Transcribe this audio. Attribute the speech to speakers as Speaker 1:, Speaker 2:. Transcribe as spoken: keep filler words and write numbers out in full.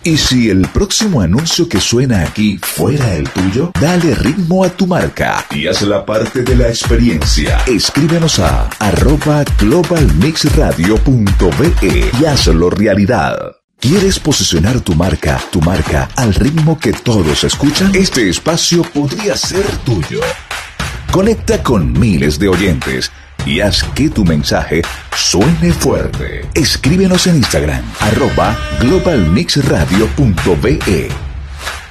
Speaker 1: ¿Y si el próximo anuncio que suena aquí fuera el tuyo? Dale ritmo a tu marca y hazla parte de la experiencia. Escríbenos a arroba globalmixradio punto be y hazlo realidad. ¿Quieres posicionar tu marca, tu marca, al ritmo que todos escuchan? Este espacio podría ser tuyo. Conecta con miles de oyentes y haz que tu mensaje suene fuerte. Escríbenos en Instagram, arroba globalmixradio punto be.